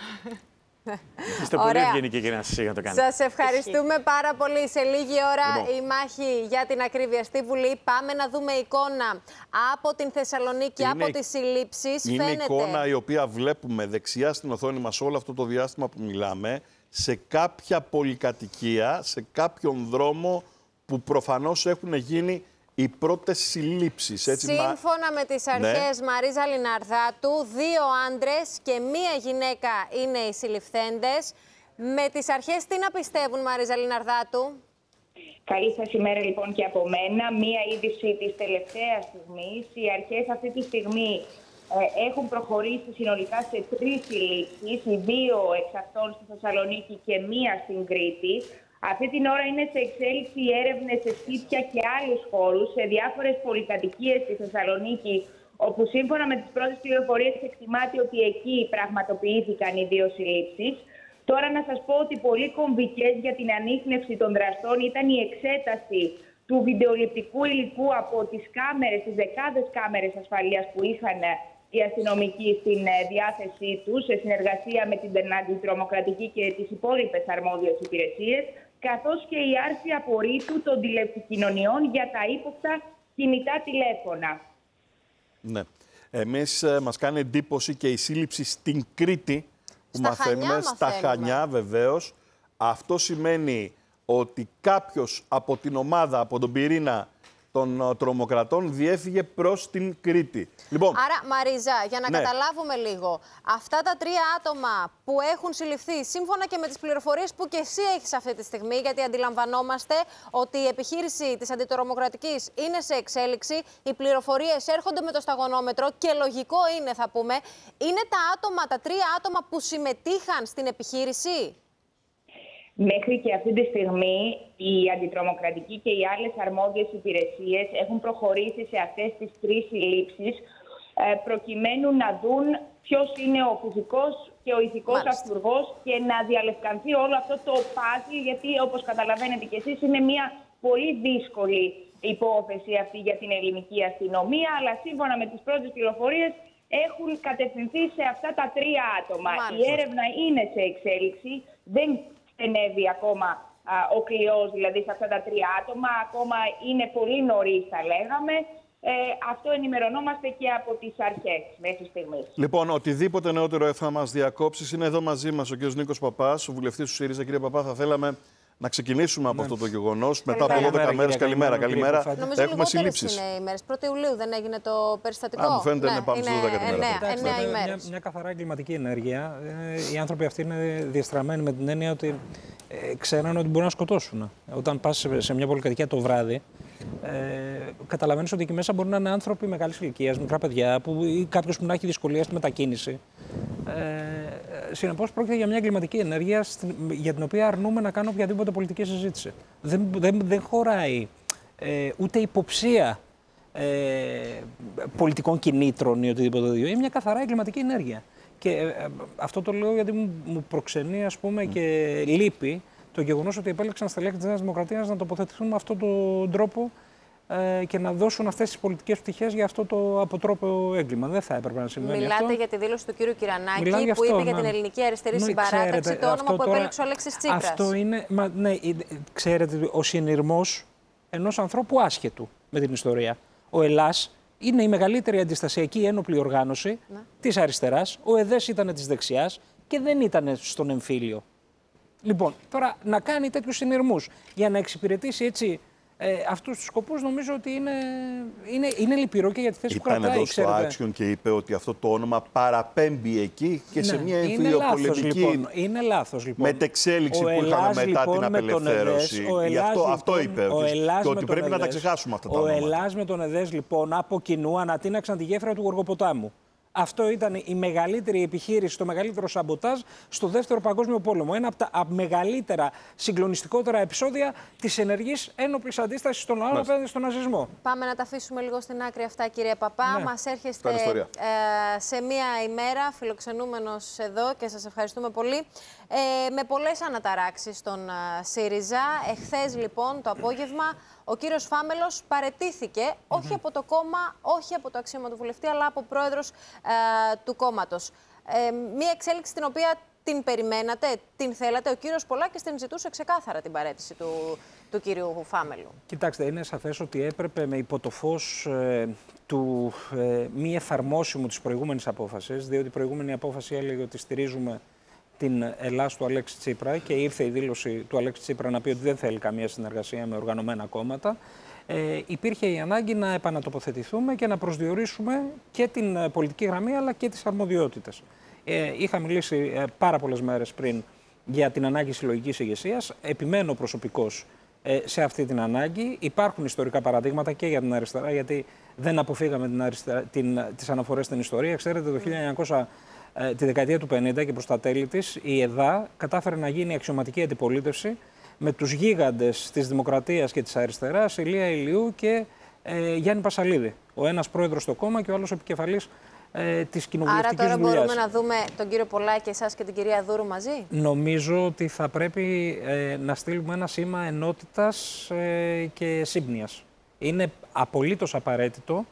Είστε πολύ ευγενικοί και να σας για να το κάνετε. Σας ευχαριστούμε πάρα πολύ. Σε λίγη ώρα λοιπόν. η μάχη για την ακρίβεια στη Βουλή. Πάμε να δούμε εικόνα από την Θεσσαλονίκη, είναι, από τις συλλήψεις. Είναι Φαίνεται... εικόνα η οποία βλέπουμε δεξιά στην οθόνη μας όλο αυτό το διάστημα που μιλάμε, σε κάποια πολυκατοικία, σε κάποιον δρόμο που προφανώς έχουν γίνει οι πρώτες συλλήψεις. Έτσι, Σύμφωνα με τις αρχές ναι. Μαρίζα Λιναρδάτου, δύο άντρες και μία γυναίκα είναι οι συλληφθέντες. Με τις αρχές τι να πιστεύουν, Μαρίζα Λιναρδάτου? Καλή σας ημέρα λοιπόν και από μένα. Μία είδηση της τελευταίας στιγμής. Οι αρχές αυτή τη στιγμή ε, έχουν προχωρήσει συνολικά σε τρεις συλλήψεις. Οι δύο εξ αυτών στη Θεσσαλονίκη και μία στην Κρήτη. Αυτή την ώρα είναι σε εξέλιξη έρευνες σε σπίτια και άλλους χώρους, σε διάφορες πολυκατοικίες στη Θεσσαλονίκη, όπου σύμφωνα με τις πρώτες πληροφορίες εκτιμάται ότι εκεί πραγματοποιήθηκαν οι δύο συλλήψεις. Τώρα να σας πω ότι πολύ κομβικές για την ανίχνευση των δραστών ήταν η εξέταση του βιντεοληπτικού υλικού από τις κάμερες, τις δεκάδες κάμερες ασφαλείας που είχαν οι αστυνομικοί στην διάθεσή τους, σε συνεργασία με την αντιτρομοκρατική και τις υπόλοιπες αρμόδιες υπηρεσίες, καθώς και η άρση απορρίτου των τηλεπικοινωνιών για τα ύποπτα κινητά τηλέφωνα. Ναι. Εμείς ε, μας κάνει εντύπωση και η σύλληψη στην Κρήτη που στα μαθαίνουμε, Χανιά, στα μαθαίνουμε. Χανιά βεβαίως. Αυτό σημαίνει ότι κάποιος από την ομάδα, από τον πυρήνα των uh, τρομοκρατών διέφυγε προς την Κρήτη. Λοιπόν, άρα, Μαρίζα, για να ναι. καταλάβουμε λίγο, αυτά τα τρία άτομα που έχουν συλληφθεί, σύμφωνα και με τις πληροφορίες που και εσύ έχεις αυτή τη στιγμή, γιατί αντιλαμβανόμαστε ότι η επιχείρηση της αντιτρομοκρατικής είναι σε εξέλιξη, οι πληροφορίες έρχονται με το σταγονόμετρο και λογικό είναι, θα πούμε, είναι τα άτομα, τα τρία άτομα που συμμετείχαν στην επιχείρηση. Μέχρι και αυτή τη στιγμή η αντιτρομοκρατική και οι άλλες αρμόδιες υπηρεσίες έχουν προχωρήσει σε αυτές τις τρεις συλλήψεις προκειμένου να δουν ποιος είναι ο φυσικός και ο ηθικός αυτούργος και να διαλευκανθεί όλο αυτό το πάθη, γιατί όπως καταλαβαίνετε κι εσείς είναι μια πολύ δύσκολη υπόθεση αυτή για την ελληνική αστυνομία, αλλά σύμφωνα με τις πρώτες πληροφορίες έχουν κατευθυνθεί σε αυτά τα τρία άτομα. Μάλιστα. Η έρευνα είναι σε εξέλιξη, δεν στενεύει ακόμα α, ο κλειός, δηλαδή σε αυτά τα τρία άτομα, ακόμα είναι πολύ νωρίς θα λέγαμε. Ε, αυτό ενημερωνόμαστε και από τις αρχές μέχρι στιγμής. Λοιπόν, οτιδήποτε νεότερο θα μας διακόψεις, είναι εδώ μαζί μας ο κ. Νίκος Παπάς, ο βουλευτής του ΣΥΡΙΖΑ. Κύριε Παπά, θα θέλαμε να ξεκινήσουμε από ναι. αυτό το γεγονός. Μετά από δώδεκα μέρες, καλημέρα, καλημέρα. Νομίζω έχουμε συλλήψεις. Είναι οι μέρες. πρώτη Ιουλίου δεν έγινε το περιστατικό. Α, μου φαίνεται ναι, είναι πάνω στις δώδεκα ημέρες. εννέα ημέρες. Μια, μια καθαρά εγκληματική ενέργεια. Οι άνθρωποι αυτοί είναι διεστραμμένοι με την έννοια ότι ε, ξέραν ότι μπορούν να σκοτώσουν. Όταν πας σε, σε μια πολυκατοικία το βράδυ, ε, καταλαβαίνεις ότι εκεί μέσα μπορεί να είναι άνθρωποι μεγάλης ηλικίας, μικρά παιδιά, που, ή κάποιος που να έχει δυσκολία στη μετακίνηση. Ε, συνεπώς, πρόκειται για μια εγκληματική ενέργεια για την οποία αρνούμε να κάνουμε οποιαδήποτε πολιτική συζήτηση. Δεν, δεν, δεν χωράει ε, ούτε υποψία ε, πολιτικών κινήτρων ή οτιδήποτε τέτοιο. Είναι μια καθαρά εγκληματική ενέργεια. Και ε, αυτό το λέω γιατί μου, μου προξενεί, ας πούμε, mm. και λύπη το γεγονός ότι επέλεξαν στελέχη της Νέας Δημοκρατίας να τοποθετηθούν με αυτόν τον τρόπο ε, και να δώσουν αυτές τις πολιτικές πτυχές για αυτό το αποτρόπαιο έγκλημα. Δεν θα έπρεπε να συμβαίνει. Μιλάτε αυτό. για τη δήλωση του κύριου Κυρανάκη που αυτό, είπε να... για την Ελληνική Αριστερή ναι, Συμπαράταξη, ξέρετε, το όνομα που τώρα, επέλεξε ο Αλέξης Τσίπρας. Αυτό είναι, μα, ναι, ξέρετε, ο συνειρμός ενός ανθρώπου άσχετου με την ιστορία. Ο Ελλάς είναι η μεγαλύτερη αντιστασιακή ένοπλη οργάνωση ναι. της αριστεράς. Ο ΕΔΕΣ ήταν της δεξιάς και δεν ήταν στον εμφύλιο. Λοιπόν, τώρα να κάνει τέτοιους συνειρμούς για να εξυπηρετήσει έτσι ε, αυτούς τους σκοπούς, νομίζω ότι είναι, είναι, είναι λυπηρό και για τη θέση Ήταν που κρατάει. Ήταν εδώ στο Action και είπε ότι αυτό το όνομα παραπέμπει εκεί και ναι, σε μια εμφυλιοπολεμική λοιπόν, είναι λάθος, λοιπόν. μετεξέλιξη που είχαμε μετά λοιπόν, την απελευθέρωση. Γι' αυτό, λοιπόν, αυτό είπε. Ο και ότι πρέπει να τα ξεχάσουμε αυτά τα ονόματα. Ο Ελλάς με τον ΕΔΕΣ λοιπόν από κοινού ανατείναξαν τη γέφυρα του Γοργοποτάμου. Αυτό ήταν η μεγαλύτερη επιχείρηση, το μεγαλύτερο σαμποτάζ στο Δεύτερο Παγκόσμιο Πόλεμο. Ένα από τα μεγαλύτερα, συγκλονιστικότερα επεισόδια της ενεργής ένοπλης αντίστασης των λαών απέναντι στον ναζισμό. Πάμε να τα αφήσουμε λίγο στην άκρη αυτά, κύριε Παπά. Ναι. Μας έρχεστε ε, σε μία ημέρα φιλοξενούμενος εδώ και σας ευχαριστούμε πολύ. Ε, με πολλές αναταράξεις στον uh, ΣΥΡΙΖΑ. Εχθές, λοιπόν, το απόγευμα, ο κύριος Φάμελος παραιτήθηκε, mm-hmm. όχι από το κόμμα, όχι από το αξίωμα του βουλευτή, αλλά από πρόεδρος uh, του κόμματος. Ε, μία εξέλιξη την οποία την περιμένατε, την θέλατε. Ο κύριος Πολάκης την ζητούσε ξεκάθαρα την παραίτηση του, του κύριου Φάμελου. Κοιτάξτε, είναι σαφές ότι έπρεπε με υπό το φως ε, του ε, μη εφαρμόσιμου της προηγούμενης απόφασης, διότι η προηγούμενη απόφαση έλεγε ότι στηρίζουμε την Ελλάς του Αλέξη Τσίπρα και ήρθε η δήλωση του Αλέξη Τσίπρα να πει ότι δεν θέλει καμία συνεργασία με οργανωμένα κόμματα. Ε, υπήρχε η ανάγκη να επανατοποθετηθούμε και να προσδιορίσουμε και την πολιτική γραμμή αλλά και τις αρμοδιότητες. Ε, είχα μιλήσει ε, πάρα πολλές μέρες πριν για την ανάγκη συλλογικής ηγεσίας. Επιμένω προσωπικώς ε, σε αυτή την ανάγκη. Υπάρχουν ιστορικά παραδείγματα και για την αριστερά, γιατί δεν αποφύγαμε την αριστερά, την, τις αναφορές στην ιστορία. Ξέρετε, το χίλια εννιακόσια τη δεκαετία του πενήντα και προς τα τέλη της, η ΕΔΑ κατάφερε να γίνει αξιωματική αντιπολίτευση με τους γίγαντες της Δημοκρατίας και της Αριστεράς, Ηλία Ηλιού και ε, Γιάννη Πασαλίδη. Ο ένας πρόεδρος στο κόμμα και ο άλλος επικεφαλής ε, της κοινοβουλευτικής δουλειάς. Άρα τώρα δουλειάς. Μπορούμε να δούμε τον κύριο Πολάκη, εσάς και την κυρία Δούρου μαζί. Νομίζω ότι θα πρέπει ε, να στείλουμε ένα σήμα ενότητας ε, και σύμπνοιας. Είναι απολύτως απαραίτητο.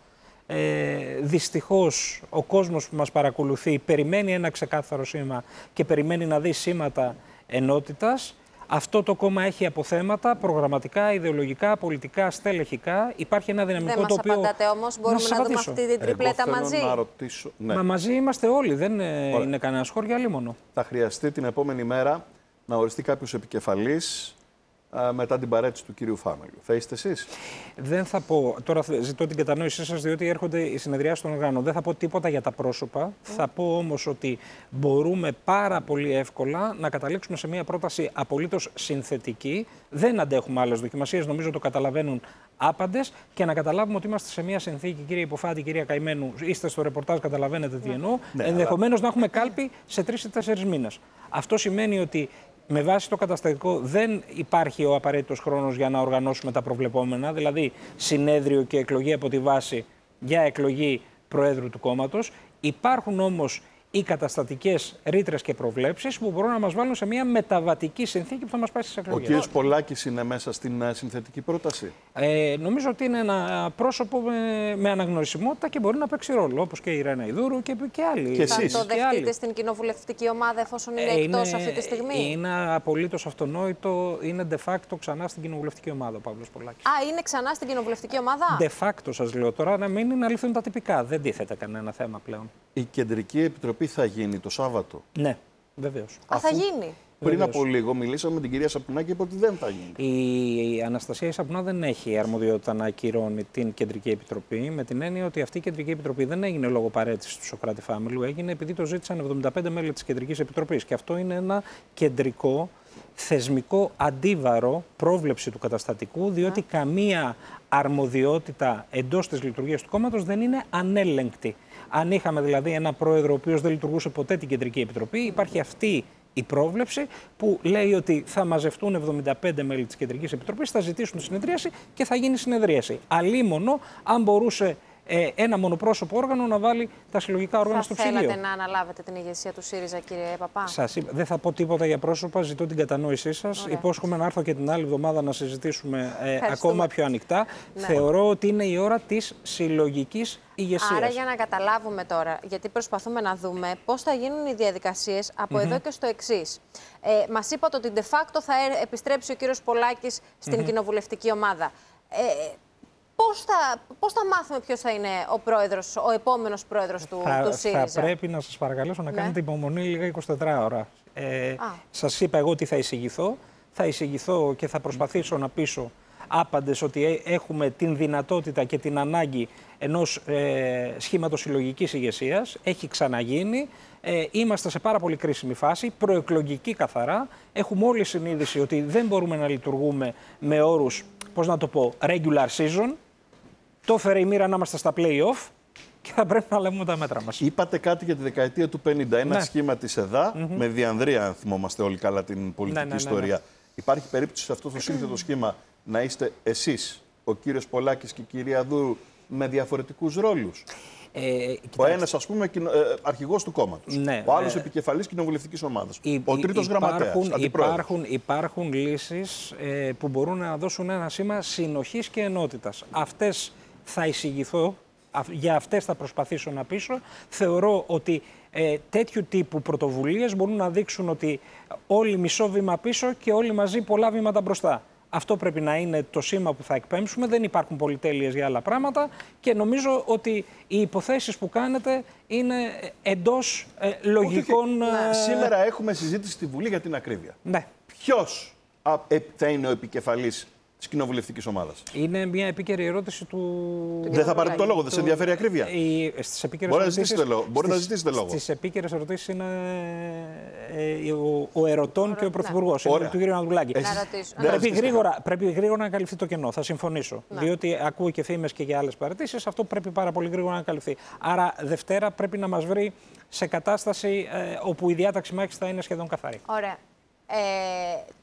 Ε, δυστυχώς ο κόσμος που μας παρακολουθεί περιμένει ένα ξεκάθαρο σήμα και περιμένει να δει σήματα ενότητας. Αυτό το κόμμα έχει αποθέματα προγραμματικά, ιδεολογικά, πολιτικά, στελεχικά. Υπάρχει ένα δυναμικό δεν το οποίο. Δεν μας απαντάτε όμως, μπορούμε να, να δούμε αυτή την τριπλέτα μαζί. Να ρωτήσω... ναι. Μα μαζί είμαστε όλοι, δεν Ωραία. είναι κανένα χώρια λίμωνο. Θα χρειαστεί την επόμενη μέρα να οριστεί κάποιος επικεφαλής μετά την παρέτηση του κυρίου Φάμελου. Θα είστε εσείς? Δεν θα πω. Τώρα ζητώ την κατανόησή σας, διότι έρχονται οι συνεδριάσεις των οργάνων. Δεν θα πω τίποτα για τα πρόσωπα. Mm. Θα πω όμως ότι μπορούμε πάρα πολύ εύκολα να καταλήξουμε σε μια πρόταση απολύτως συνθετική. Δεν αντέχουμε άλλες δοκιμασίες. Νομίζω το καταλαβαίνουν άπαντες. Και να καταλάβουμε ότι είμαστε σε μια συνθήκη, κύριε Υποφάτη, κυρία Καημένου. Είστε στο ρεπορτάζ, καταλαβαίνετε τι εννοώ. Ναι, ενδεχομένως αλλά... να έχουμε κάλπη σε τρεις ή τέσσερις μήνες. Αυτό σημαίνει ότι με βάση το καταστατικό δεν υπάρχει ο απαραίτητος χρόνος για να οργανώσουμε τα προβλεπόμενα, δηλαδή συνέδριο και εκλογή από τη βάση για εκλογή Προέδρου του κόμματος. Υπάρχουν όμως οι καταστατικές ρήτρες και προβλέψεις που μπορούν να μας βάλουν σε μια μεταβατική συνθήκη που θα μας πάει στις εκλογές. Ο κύριος Πολάκης είναι μέσα στην συνθετική πρόταση. Ε, νομίζω ότι είναι ένα πρόσωπο με, με αναγνωρισιμότητα και μπορεί να παίξει ρόλο, όπως και η Ρένα Ιδούρου και, και άλλοι. Και εσείς. Θα το δεχτείτε στην κοινοβουλευτική ομάδα εφόσον είναι, είναι εκτός αυτή τη στιγμή? Είναι απολύτως αυτονόητο, είναι de facto ξανά στην κοινοβουλευτική ομάδα ο Παύλος Πολάκης. Α, είναι ξανά στην κοινοβουλευτική ομάδα. De facto σας λέω τώρα, να μην είναι αληθούν τα τυπικά. Δεν τίθεται κανένα θέμα πλέον. Η Κεντρική Επιτροπή θα γίνει το Σάββατο? Ναι, βεβαίως. Α, θα γίνει. Πριν βεβαίως. Από λίγο μιλήσαμε με την κυρία Σαπουνά και είπε ότι δεν θα γίνει. Η Αναστασία Σαπουνά δεν έχει αρμοδιότητα να ακυρώνει την Κεντρική Επιτροπή, με την έννοια ότι αυτή η Κεντρική Επιτροπή δεν έγινε λόγω παρέτησης του Σωκράτη Φάμελου, έγινε επειδή το ζήτησαν εβδομήντα πέντε μέλη της Κεντρικής Επιτροπής. Και αυτό είναι ένα κεντρικό θεσμικό αντίβαρο πρόβλεψη του καταστατικού, διότι Α. καμία αρμοδιότητα εντός της λειτουργίας του κόμματος δεν είναι ανέλεγκτη. Αν είχαμε δηλαδή ένα πρόεδρο ο οποίος δεν λειτουργούσε ποτέ την Κεντρική Επιτροπή, υπάρχει αυτή η πρόβλεψη που λέει ότι θα μαζευτούν εβδομήντα πέντε μέλη της Κεντρικής Επιτροπής, θα ζητήσουν συνεδρίαση και θα γίνει συνεδρίαση. Αλίμονο αν μπορούσε ε, ένα μονοπρόσωπο όργανο να βάλει τα συλλογικά όργανα θα στο ψυγείο. Θα θέλατε να αναλάβετε την ηγεσία του ΣΥΡΙΖΑ, κύριε Παπά? Σας είπα, δεν θα πω τίποτα για πρόσωπα, ζητώ την κατανόησή σας. Ωραία. Υπόσχομαι να έρθω και την άλλη εβδομάδα να συζητήσουμε ε, ακόμα πιο ανοιχτά. Ναι. Θεωρώ ότι είναι η ώρα της συλλογικής ηγεσίας. Άρα για να καταλάβουμε τώρα, γιατί προσπαθούμε να δούμε πώς θα γίνουν οι διαδικασίες από mm-hmm. εδώ και στο εξής. Ε, μας είπατε ότι de facto θα επιστρέψει ο κύριος Πολάκης στην mm-hmm. κοινοβουλευτική ομάδα. Ε, Πώς θα, πώς θα μάθουμε ποιος θα είναι ο πρόεδρος, ο επόμενος πρόεδρος του, θα, του ΣΥΡΙΖΑ? Θα πρέπει να σας παρακαλέσω να ναι. κάνετε υπομονή λίγα εικοσιτέσσερις ώρα. Ε, σας είπα εγώ ότι θα εισηγηθώ. Θα εισηγηθώ και θα προσπαθήσω να πείσω άπαντες ότι έχουμε την δυνατότητα και την ανάγκη ενός ε, σχήματος συλλογικής ηγεσίας. Έχει ξαναγίνει. Ε, είμαστε σε πάρα πολύ κρίσιμη φάση, προεκλογική καθαρά. Έχουμε όλη συνείδηση ότι δεν μπορούμε να λειτουργούμε με όρους, πώς να το πω, regular season. Το έφερε η μοίρα να είμαστε στα play-off και θα πρέπει να λέμε τα μέτρα μας. Είπατε κάτι για τη δεκαετία του πενήντα, ένα ναι. σχήμα της ΕΔΑ, mm-hmm. με Διανδρία, αν θυμόμαστε όλοι καλά την πολιτική ναι, ναι, ναι, ιστορία. Ναι. Υπάρχει περίπτωση σε αυτό το σύνθετο σχήμα να είστε εσείς, ο κύριος Πολάκης και η κυρία Δούρου, με διαφορετικούς ρόλους? Ε, ο ένας, ας πούμε, αρχηγός του κόμματος. Ναι, ο άλλος ε, επικεφαλής κοινοβουλευτικής ομάδας. Υ, ο τρίτος γραμματέας. Υπάρχουν, υπάρχουν λύσεις ε, που μπορούν να δώσουν ένα σήμα συνοχής και ενότητας. Αυτές θα εισηγηθώ, για αυτές θα προσπαθήσω να πείσω. Θεωρώ ότι ε, τέτοιου τύπου πρωτοβουλίες μπορούν να δείξουν ότι όλοι μισό βήμα πίσω και όλοι μαζί πολλά βήματα μπροστά. Αυτό πρέπει να είναι το σήμα που θα εκπέμψουμε. Δεν υπάρχουν πολυτέλειες για άλλα πράγματα και νομίζω ότι οι υποθέσεις που κάνετε είναι εντός ε, λογικών... Και, και, ε... Σήμερα έχουμε συζήτηση στη Βουλή για την ακρίβεια. Ναι. Ποιος α, ε, θα είναι ο επικεφαλής της κοινοβουλευτικής ομάδας? Είναι μια επίκαιρη ερώτηση του... Δεν θα πάρει το λόγο, δεν σε ενδιαφέρει η ακρίβεια? Η... Στις επίκαιρες Μπορεί ερωτήσεις... να λόγο. Μπορεί στις... να ζητήσετε λόγο. Στις επίκαιρες ερωτήσεις είναι ε, ο, ο ερωτών Ωρα... και ο πρωθυπουργός, ναι. του κ. Ανδρουλάκη. Πρέπει, γρήγορα, πρέπει γρήγορα να καλυφθεί το κενό, θα συμφωνήσω. Ναι. Διότι ακούω και φήμες και για άλλες παραιτήσεις, αυτό πρέπει πάρα πολύ γρήγορα να καλυφθεί. Άρα Δευτέρα πρέπει να μας βρει σε κατάσταση ε, όπου η διάταξη μάχης θα είναι σχεδόν καθαρή. Ωραία. Ε,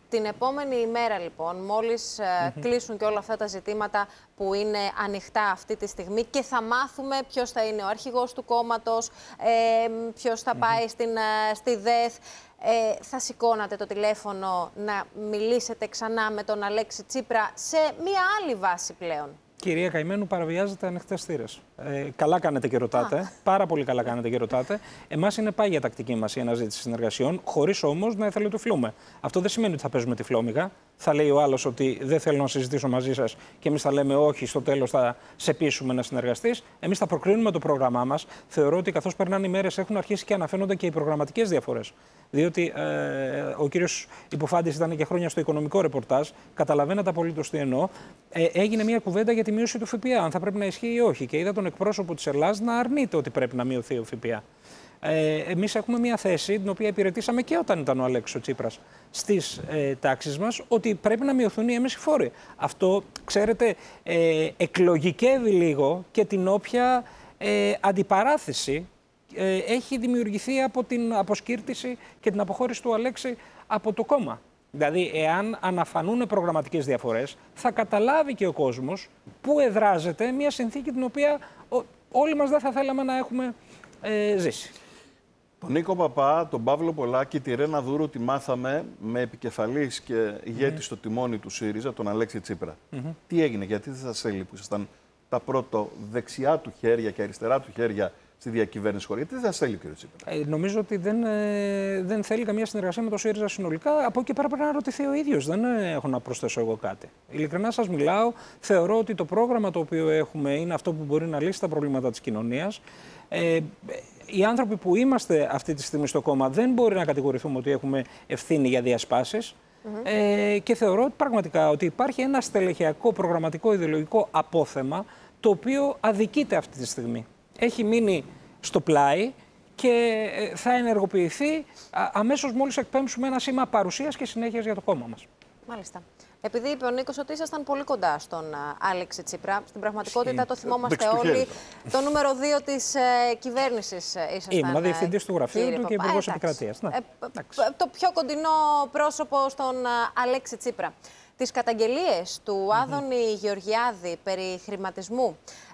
Την επόμενη ημέρα, λοιπόν, μόλις mm-hmm. κλείσουν και όλα αυτά τα ζητήματα που είναι ανοιχτά αυτή τη στιγμή και θα μάθουμε ποιος θα είναι ο αρχηγός του κόμματος, ε, ποιος θα mm-hmm. πάει στην, στη ΔΕΘ, ε, θα σηκώνατε το τηλέφωνο να μιλήσετε ξανά με τον Αλέξη Τσίπρα σε μία άλλη βάση πλέον? Κυρία Καημένου, παραβιάζετε ανοιχτές θύρες. Ε, καλά κάνετε και ρωτάτε. Α. Πάρα πολύ καλά κάνετε και ρωτάτε. Εμάς είναι πάγια τακτική μας η αναζήτηση συνεργασιών, χωρίς όμως να εθελοτυφλούμε. Αυτό δεν σημαίνει ότι θα παίζουμε τυφλόμυγα. Θα λέει ο άλλος ότι δεν θέλω να συζητήσω μαζί σας και εμείς θα λέμε όχι, στο τέλος θα σε πείσουμε να συνεργαστείς. Εμείς θα προκρίνουμε το πρόγραμμά μας. Θεωρώ ότι καθώς περνάνε οι μέρες έχουν αρχίσει και αναφαίνονται και οι προγραμματικές διαφορές. Διότι ε, ο κύριος Υποφάντης ήταν και χρόνια στο οικονομικό ρεπορτάζ, καταλαβαίνετε απολύτως τι εννοώ. Ε, έγινε μια κουβέντα για τη μείωση του ΦΠΑ, αν θα πρέπει να ισχύει ή όχι. Και είδα τον εκπρόσωπο της Ελλάδας να αρνείται ότι πρέπει να μειωθεί ο ΦΠΑ. Ε, εμείς έχουμε μια θέση, την οποία υπηρετήσαμε και όταν ήταν ο Αλέξης Τσίπρας στις ε, τάξεις μας, ότι πρέπει να μειωθούν οι έμμεσοι φόροι. Αυτό, ξέρετε, ε, εκλογικεύει λίγο και την όποια ε, αντιπαράθεση ε, έχει δημιουργηθεί από την αποσκύρτηση και την αποχώρηση του Αλέξη από το κόμμα. Δηλαδή, εάν αναφανούν προγραμματικές διαφορές, θα καταλάβει και ο κόσμος πού εδράζεται μια συνθήκη την οποία ο, όλοι μας δεν θα θέλαμε να έχουμε ε, ζήσει. Τον Νίκο Παπά, τον Παύλο Πολάκη, τη Ρένα Δούρου τη μάθαμε με επικεφαλής και ηγέτη mm-hmm. στο τιμόνι του ΣΥΡΙΖΑ, τον Αλέξη Τσίπρα. Mm-hmm. Τι έγινε, γιατί δεν σας έλειπε που ήσασταν τα πρώτα δεξιά του χέρια και αριστερά του χέρια στη διακυβέρνηση χώρια? Γιατί δεν σας έλειπε, κύριε Τσίπρα? Ε, νομίζω ότι δεν, ε, δεν θέλει καμία συνεργασία με το ΣΥΡΙΖΑ συνολικά. Από εκεί πέρα πρέπει να ρωτηθεί ο ίδιος. Δεν ε, έχω να προσθέσω εγώ κάτι. Ειλικρινά σας μιλάω. Θεωρώ ότι το πρόγραμμα το οποίο έχουμε είναι αυτό που μπορεί να λύσει τα προβλήματα της κοινωνίας. Ε, οι άνθρωποι που είμαστε αυτή τη στιγμή στο κόμμα δεν μπορεί να κατηγορηθούμε ότι έχουμε ευθύνη για διασπάσεις. Mm-hmm. Ε, και θεωρώ ότι πραγματικά ότι υπάρχει ένα στελεχειακό, προγραμματικό, ιδεολογικό απόθεμα το οποίο αδικείται αυτή τη στιγμή. Έχει μείνει στο πλάι και θα ενεργοποιηθεί αμέσως μόλις εκπέμψουμε ένα σήμα παρουσίας και συνέχειας για το κόμμα μας. Μάλιστα. Επειδή είπε ο Νίκος ότι ήσασταν πολύ κοντά στον Άλεξη Τσίπρα, στην πραγματικότητα το θυμόμαστε όλοι. Το νούμερο δύο της ε, κυβέρνησης ήσασταν. Ήμουν διευθυντής του γραφείου του και υπουργός επικρατείας. Ναι. Ε, το πιο κοντινό πρόσωπο στον Αλέξη Τσίπρα. Τις καταγγελίες του mm-hmm. Άδωνη Γεωργιάδη περί χρηματισμού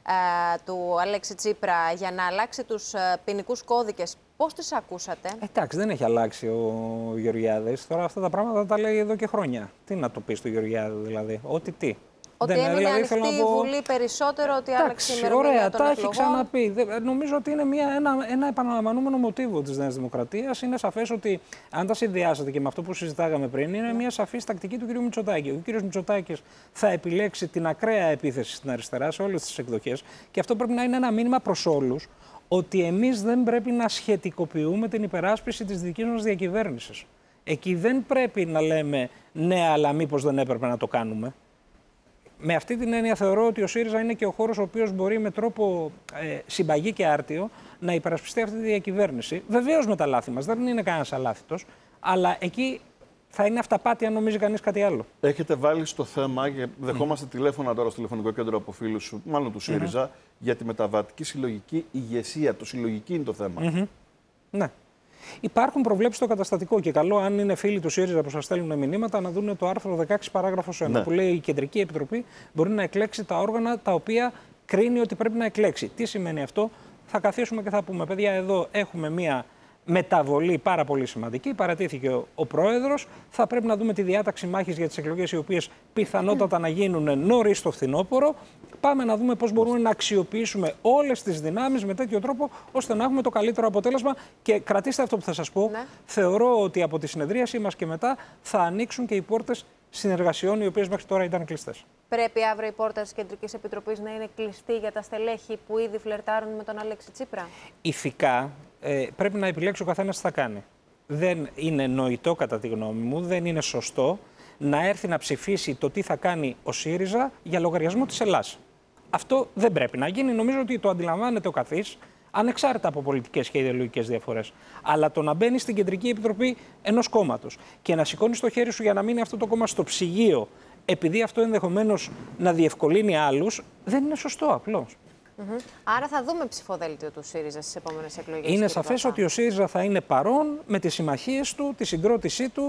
ε, του Αλέξη Τσίπρα για να αλλάξει τους ε, ποινικούς κώδικες, πώς τις ακούσατε? Εντάξει, δεν έχει αλλάξει ο Γεωργιάδης. Τώρα αυτά τα πράγματα τα λέει εδώ και χρόνια. Τι να το πει στο Γεωργιάδη, δηλαδή, ότι τι. Ότι δεν, έμεινε δηλαδή, ανοιχτή η πω... Βουλή περισσότερο, ότι άλλαξε η ημερομηνία ωραία, των τα εκλογών. έχει ξαναπεί. Νομίζω ότι είναι μια, ένα, ένα επαναλαμβανόμενο μοτίβο της Νέας Δημοκρατίας. Είναι σαφές ότι, αν τα συνδυάσετε και με αυτό που συζητάγαμε πριν, είναι μια σαφής τακτική του κ. Μητσοτάκη. Ο κ. Μητσοτάκης θα επιλέξει την ακραία επίθεση στην αριστερά σε όλες τις εκδοχές και αυτό πρέπει να είναι ένα μήνυμα προς όλους ότι εμείς δεν πρέπει να σχετικοποιούμε την υπεράσπιση της δικής μας διακυβέρνησης. Εκεί δεν πρέπει να λέμε ναι, αλλά μήπως δεν έπρεπε να το κάνουμε. Με αυτή την έννοια θεωρώ ότι ο ΣΥΡΙΖΑ είναι και ο χώρος ο οποίος μπορεί με τρόπο ε, συμπαγή και άρτιο να υπερασπιστεί αυτή τη διακυβέρνηση. Βεβαίως με τα λάθη μας, δεν είναι κανένας αλάθητος, αλλά εκεί θα είναι αυταπάτη αν νομίζει κανείς κάτι άλλο. Έχετε βάλει στο θέμα, και δεχόμαστε mm. τηλέφωνα τώρα στο τηλεφωνικό κέντρο από φίλους, μάλλον του ΣΥΡΙΖΑ, mm-hmm. για τη μεταβατική συλλογική ηγεσία. Το συλλογική είναι το θέμα. Mm-hmm. Ναι. Υπάρχουν προβλέψεις στο καταστατικό και καλό, αν είναι φίλοι του ΣΥΡΙΖΑ που σας στέλνουν μηνύματα, να δουν το άρθρο δεκαέξι παράγραφος ένα, ναι. που λέει η Κεντρική Επιτροπή μπορεί να εκλέξει τα όργανα τα οποία κρίνει ότι πρέπει να εκλέξει. Τι σημαίνει αυτό? Θα καθίσουμε και θα πούμε, παιδιά, εδώ έχουμε μία μεταβολή πάρα πολύ σημαντική. Παρατήθηκε ο, ο πρόεδρος. Θα πρέπει να δούμε τη διάταξη μάχης για τις εκλογές, οι οποίες πιθανότατα να γίνουν νωρίς το φθινόπωρο. Πάμε να δούμε πώς μπορούμε να αξιοποιήσουμε όλες τις δυνάμεις με τέτοιο τρόπο, ώστε να έχουμε το καλύτερο αποτέλεσμα. Και κρατήστε αυτό που θα σας πω. Ναι. Θεωρώ ότι από τη συνεδρίασή μας και μετά θα ανοίξουν και οι πόρτες συνεργασιών, οι οποίες μέχρι τώρα ήταν κλειστές. Πρέπει αύριο η πόρτα της Κεντρικής Επιτροπής να είναι κλειστή για τα στελέχη που ήδη φλερτάρουν με τον Αλέξη Τσίπρα? Ηθικά ε, πρέπει να επιλέξει ο καθένας τι θα κάνει. Δεν είναι νοητό, κατά τη γνώμη μου, δεν είναι σωστό να έρθει να ψηφίσει το τι θα κάνει ο ΣΥΡΙΖΑ για λογαριασμό της Ελλάδας. Αυτό δεν πρέπει να γίνει. Νομίζω ότι το αντιλαμβάνεται ο καθής, ανεξάρτητα από πολιτικές και ιδεολογικές διαφορές. Αλλά το να μπαίνει στην Κεντρική Επιτροπή ενός κόμματος και να σηκώνει το χέρι σου για να μείνει αυτό το κόμμα στο ψυγείο, επειδή αυτό ενδεχομένως να διευκολύνει άλλους, δεν είναι σωστό απλώς. Mm-hmm. Άρα θα δούμε ψηφοδέλτιο του ΣΥΡΙΖΑ στις επόμενες εκλογές. Είναι σαφές ότι ο ΣΥΡΙΖΑ θα είναι παρόν με τις συμμαχίες του, τη συγκρότησή του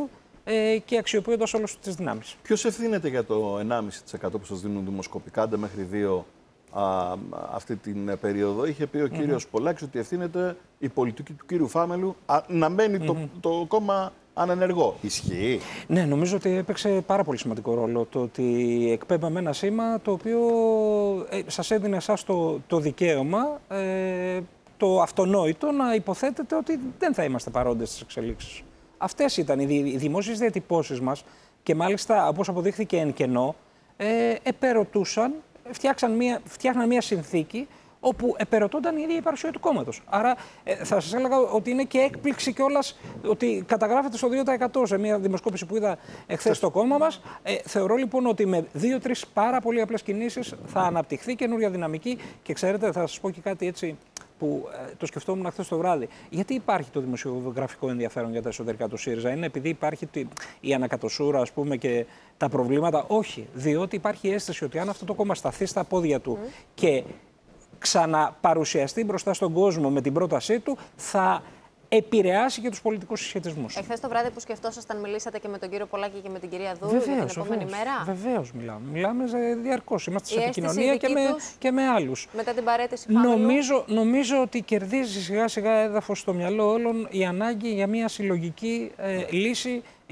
ε, και αξιοποιώντας όλες τις δυνάμεις. Ποιος ευθύνεται για το ενάμιση τοις εκατό που σας δίνουν δημοσκοπικά, άντε μέχρι δύο α, αυτή την περίοδο? Είχε πει ο mm-hmm. κύριος Πολάκης ότι ευθύνεται η πολιτική του κύριου Φάμελου α, να μένει mm-hmm. το, το κόμμα ανενεργό. Ισχύει? Ναι, νομίζω ότι έπαιξε πάρα πολύ σημαντικό ρόλο το ότι εκπέμπαμε ένα σήμα το οποίο ε, σας έδινε εσάς το, το δικαίωμα, ε, το αυτονόητο, να υποθέτετε ότι δεν θα είμαστε παρόντες στις εξελίξεις. Αυτές ήταν οι, δι, οι δημόσιες διατυπώσεις μας και μάλιστα, όπως αποδείχθηκε εν κενό, ε, επερωτούσαν, φτιάξαν μια, φτιάχναν μια συνθήκη όπου επερωτώνταν η ίδια η παρουσία του κόμματος. Άρα ε, θα σας έλεγα ότι είναι και έκπληξη κιόλας ότι καταγράφεται στο δύο τοις εκατό σε μια δημοσκόπηση που είδα εχθές στο κόμμα μας. Ε, θεωρώ λοιπόν ότι με δύο-τρεις πάρα πολύ απλές κινήσεις θα αναπτυχθεί καινούρια δυναμική και ξέρετε, θα σας πω και κάτι έτσι που ε, το σκεφτόμουν χθες το βράδυ. Γιατί υπάρχει το δημοσιογραφικό ενδιαφέρον για τα εσωτερικά του ΣΥΡΙΖΑ? Είναι επειδή υπάρχει η ανακατοσούρα, ας πούμε, και τα προβλήματα? Όχι. Διότι υπάρχει η αίσθηση ότι αν αυτό το κόμμα σταθεί στα πόδια του mm. και ξαναπαρουσιαστεί μπροστά στον κόσμο με την πρότασή του, θα επηρεάσει και τους πολιτικούς συσχετισμούς. Εχθές το βράδυ που σκεφτόσασταν, μιλήσατε και με τον κύριο Πολάκη και με την κυρία Δούρου για την επόμενη βεβαίως, μέρα? Βεβαίως μιλάμε. Μιλάμε διαρκώς. Είμαστε σε επικοινωνία και με, και με άλλους. Μετά την παρέτηση Φάμελου. Νομίζω, νομίζω ότι κερδίζει σιγά σιγά έδαφος στο μυαλό όλων η ανάγκη για μια συλλογική ε, λύση